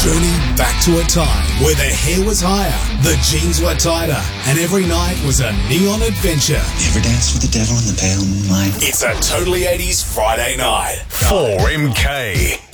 Journey back to a time where the hair was higher, the jeans were tighter, and every night was a neon adventure. You ever dance with the devil in the pale moonlight? It's a Totally 80s Friday night. 4MK.